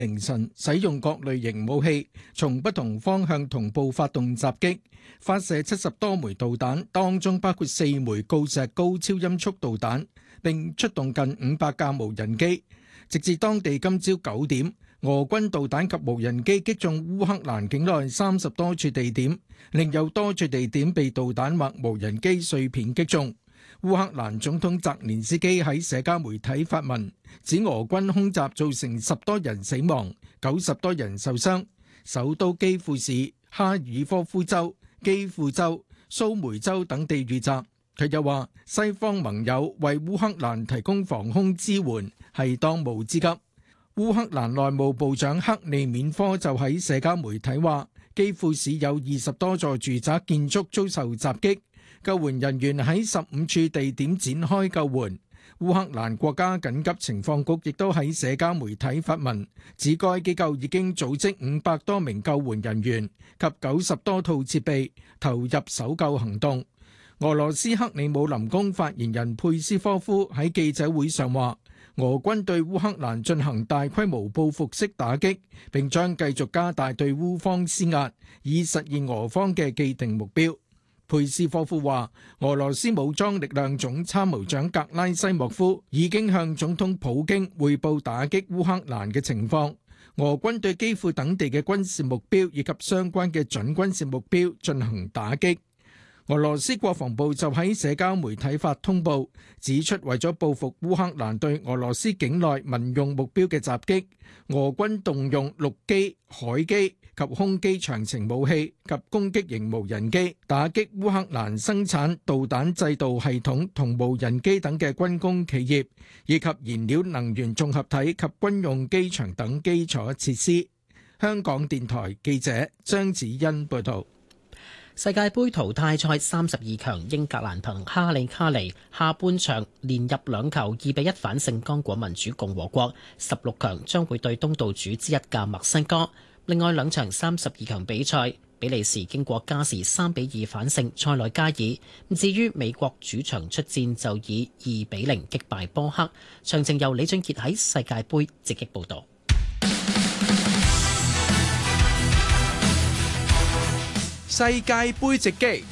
凌晨使用各類型武器，從不同方向同步發動襲擊，發射70多枚導彈，當中包括4枚鋯石高超音速導彈，並出動近500架無人機。直至當地今朝9點，俄軍導彈及無人機擊中烏克蘭境內30多處地點，另有多處地點被導彈或無人機碎片擊中。烏克蘭總統澤連斯基喺社交媒體發文，指俄軍空襲造成10多人死亡、90多人受傷。首都基輔市、哈爾科夫州、基輔州、蘇梅州等地遇襲。佢又話，西方盟友為烏克蘭提供防空支援係當務之急。烏克蘭內務部長克利緬科就喺社交媒體話，基輔市有20多座住宅建築遭受襲擊。救援人員喺15處地點展開救援。烏克蘭國家緊急情況局亦都喺社交媒體發文，指該機構已經組織500多名救援人員及90多套設備投入搜救行動。俄羅斯克里姆林宮發言人佩斯科夫喺記者會上話，俄軍對烏克蘭進行大規模報復式打擊，並將繼續加大對烏方施壓，以實現俄方嘅既定目標。佩斯科夫話，俄羅斯武裝力量總參謀長格拉西莫夫已經向總統普京匯報打擊烏克蘭嘅情況，俄軍對基輔等地嘅軍事目標以及相關嘅準軍事目標進行打擊。俄羅斯國防部就喺社交媒體發通報，指出為咗報復烏克蘭對俄羅斯境內民用目標嘅襲擊，俄軍動用陸基、海基及空基長程武器及攻擊型無人機，打擊烏克蘭生產導彈製導系統同無人機等嘅軍工企業，以及燃料能源綜合體及軍用機場等基礎設施。香港電台記者張子欣報道。 世界盃淘汰賽32強，英格蘭憑哈利卡尼下半場連入2球，2-1反勝剛果民主共和國。16強將會對東道主之一嘅墨西哥。另外2場32強比賽，比利時經過加時3-2反勝塞內加爾。至於美國主場出戰就以2-0擊敗波克。詳情由李俊傑喺世界盃直擊報導。 世界盃直擊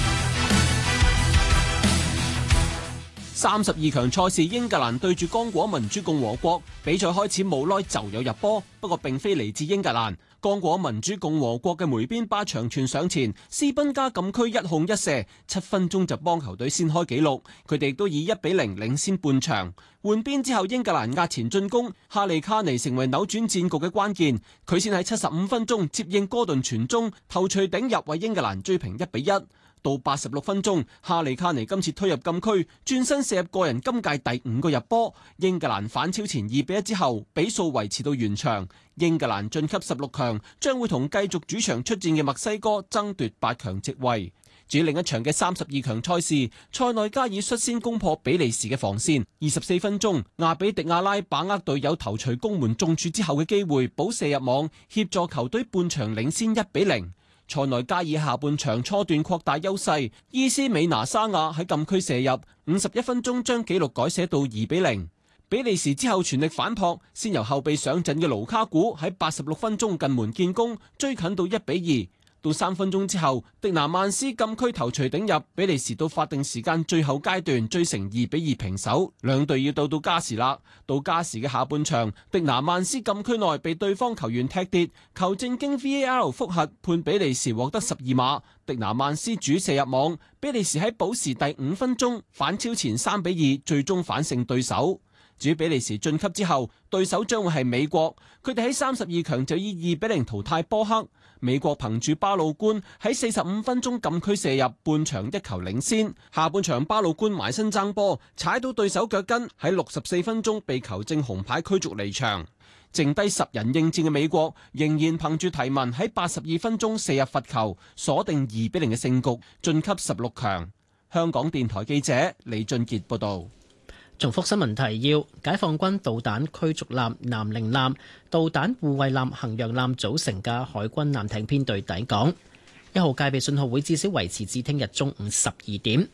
32強賽事，英格蘭對住剛果民主共和國，比賽開始冇耐就有入波，不過並非嚟自英格蘭。剛果民主共和國嘅梅邊巴長傳上前，斯賓加禁區1控1射，7分鐘就幫球隊先開紀錄。佢哋都以1-0領先半場。換邊之後，英格蘭壓前進攻，哈利卡尼成為扭轉戰局嘅關鍵。佢先喺75分鐘接應哥頓傳中，頭槌頂入，為英格蘭追平1-1。到86分鐘，哈利卡尼今次推入禁區，轉身射入個人今屆第5個入波。英格蘭反超前2-1之後，比數維持到完場。英格蘭晉級16強，將會同繼續主場出戰嘅墨西哥爭奪8強席位。至於另一場嘅32強賽事，塞內加爾率先攻破比利時嘅防線。24分鐘，亞比迪亞拉把握隊友頭槌攻門中柱之後嘅機會，補射入網，協助球隊半場領先1-0。塞內加爾下半場初段擴大優勢，伊斯美拿沙亞喺禁區射入，51分鐘將紀錄改寫到2-0。比利時之後全力反撲，先由後備上陣嘅盧卡古喺86分鐘近門建功，追近到1-2。到3分鐘之後，迪拿曼斯禁區頭槌頂入，比利時到法定時間最後階段追成2-2平手，兩隊要到加時啦。到加時嘅下半場，迪拿曼斯禁區內被對方球員踢跌，球證經 VAR 複核判比利時獲得12碼，迪拿曼斯主射入網，比利時喺補時第5分鐘反超前3-2，最終反勝對手。至於比利時晉級之後，對手將會係美國，佢哋喺32強就以2-0淘汰波克。美國憑住巴魯官喺45分鐘禁區射入，半場1球領先。下半場巴魯官埋身爭波，踩到對手腳跟，喺64分鐘被球證紅牌驅逐離場。剩低10人應戰嘅美國，仍然憑住提文喺82分鐘射入罰球，鎖定2-0嘅勝局，晉級16強。香港電台記者李俊傑報道。 重複新聞提要：解放軍導彈驅逐艦南寧艦、導彈護衛艦衡陽艦組成嘅海軍艦艇編隊抵港。1號戒備信號會至少維持至聽日中午12點。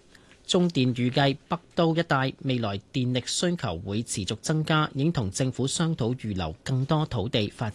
中電預計北都一帶未來電力需求會持續增加，已經同政府商討預留更多土地發展